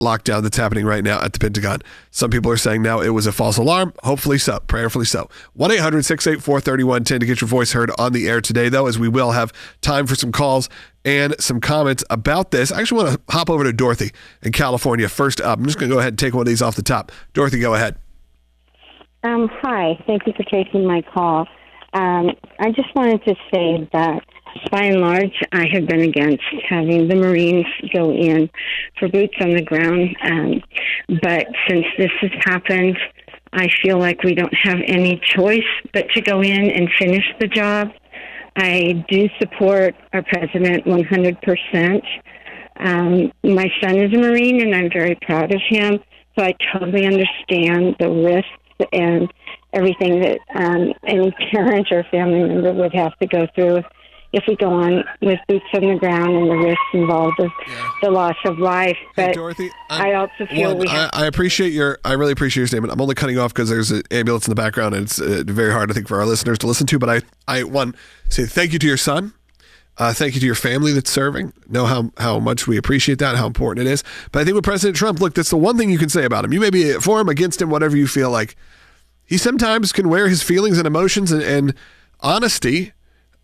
lockdown that's happening right now at the Pentagon. Some people are saying now it was a false alarm. Hopefully so, prayerfully so. 1-800-684-3110 to get your voice heard on the air today, though, as we will have time for some calls and some comments about this. I actually want to hop over to Dorothy in California first up. I'm just going to go ahead and take one of these off the top. Dorothy, go ahead. Hi. Thank you for taking my call. I just wanted to say that by and large, I have been against having the Marines go in for boots on the ground. But since this has happened, I feel like we don't have any choice but to go in and finish the job. I do support our president 100%. My son is a Marine, and I'm very proud of him. So I totally understand the risks and everything that any parent or family member would have to go through if we go on with boots on the ground and the risks involved of the loss of life. But hey, Dorothy, I also feel I appreciate I really appreciate your statement. I'm only cutting off because there's an ambulance in the background, and it's very hard, I think, for our listeners to listen to. But I want to say thank you to your son. Thank you to your family that's serving. Know how much we appreciate that, how important it is. But I think with President Trump, look, that's the one thing you can say about him. You may be for him, against him, whatever you feel like. He sometimes can wear his feelings and emotions and honesty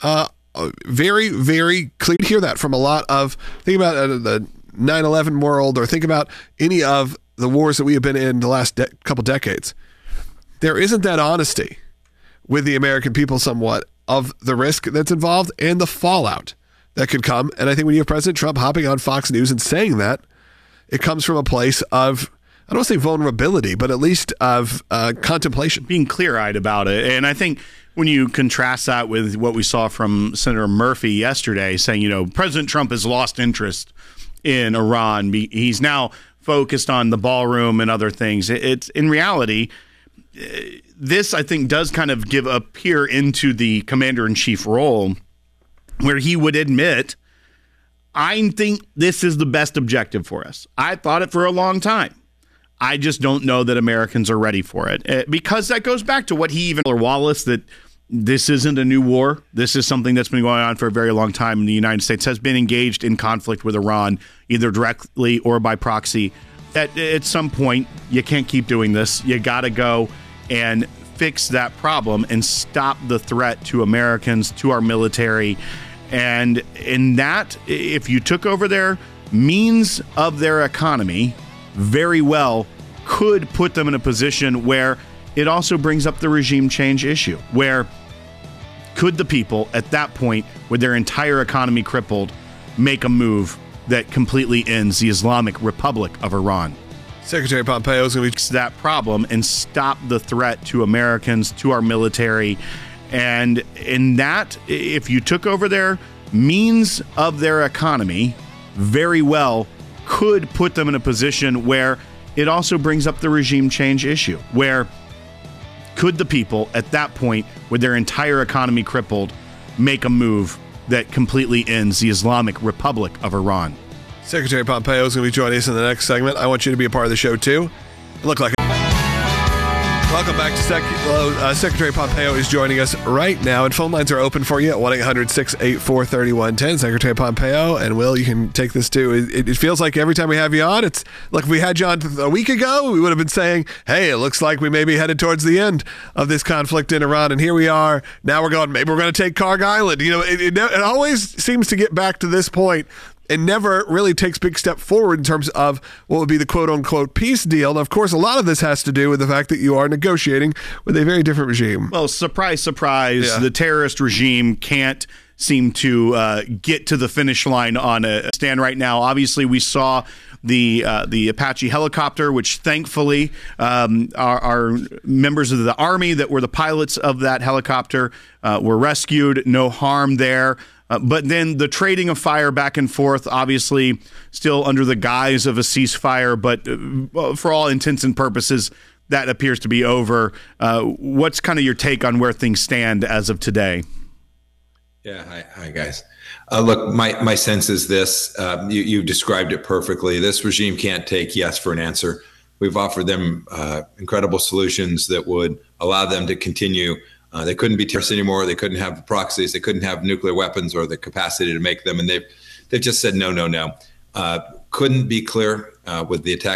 very, very clear. To hear that from a lot of, think about the 9/11 world, or think about any of the wars that we have been in the last couple decades. There isn't that honesty with the American people somewhat of the risk that's involved and the fallout that could come. And I think when you have President Trump hopping on Fox News and saying that, it comes from a place of, I don't want to say vulnerability, but at least of contemplation. Being clear-eyed about it. And I think when you contrast that with what we saw from Senator Murphy yesterday, saying, President Trump has lost interest in Iran. He's now focused on the ballroom and other things. It's in reality, this, I think, does kind of give a peer into the commander-in-chief role, where he would admit, I think this is the best objective for us. I thought it for a long time. I just don't know that Americans are ready for it, because that goes back to what he even Wallace, that this isn't a new war. This is something that's been going on for a very long time. The United States has been engaged in conflict with Iran, either directly or by proxy. That at some point, you can't keep doing this. You got to go and fix that problem and stop the threat to Americans, to our military. And in that, if you took over their means of their economy, very well could put them in a position where it also brings up the regime change issue, where could the people at that point, with their entire economy crippled, make a move that completely ends the Islamic Republic of Iran? Secretary Pompeo is going to fix that problem and stop the threat to Americans, to our military. And in that, if you took over their means of their economy, very well could put them in a position where it also brings up the regime change issue, where could the people at that point, with their entire economy crippled, make a move that completely ends the Islamic Republic of Iran? Secretary Pompeo is going to be joining us in the next segment. I want you to be a part of the show, too. Look like Welcome back to Secretary Pompeo is joining us right now, and phone lines are open for you at 1-800-684-3110. Secretary Pompeo, and Will, you can take this too. It feels like every time we have you on, it's like if we had you on a week ago, we would have been saying, hey, it looks like we may be headed towards the end of this conflict in Iran, and here we are. Now we're going, maybe we're going to take Karg Island. It always seems to get back to this point and never really takes big step forward in terms of what would be the quote-unquote peace deal. And of course, a lot of this has to do with the fact that you are negotiating with a very different regime. Well, surprise, surprise, the terrorist regime can't seem to get to the finish line on a stand right now. Obviously, we saw the Apache helicopter, which thankfully our members of the Army that were the pilots of that helicopter were rescued. No harm there. But then the trading of fire back and forth, obviously still under the guise of a ceasefire, but for all intents and purposes, that appears to be over. What's kind of your take on where things stand as of today? Yeah, hi guys. Look, my sense is this. You described it perfectly. This regime can't take yes for an answer. We've offered them incredible solutions that would allow them to continue. They couldn't be terrorists anymore. They couldn't have proxies. They couldn't have nuclear weapons or the capacity to make them. And they've just said, no. couldn't be clear with the attack